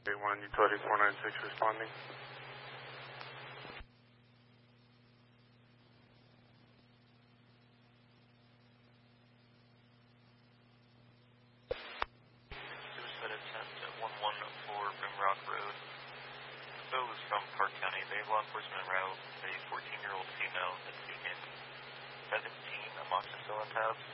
A1 Utility 496 responding. Suicide attempt at 114 Rimrock Road. Bill is from Park County. They have law enforcement route a 14-year-old female that's taken 17 amoxicillin tabs.